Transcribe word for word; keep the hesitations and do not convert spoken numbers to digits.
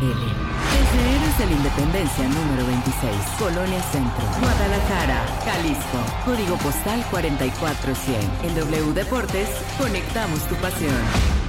Desde Héroes de la Independencia número veintiséis, Colonia Centro, Guadalajara, Jalisco. Código postal cuarenta y cuatro cien. En W Deportes, conectamos tu pasión.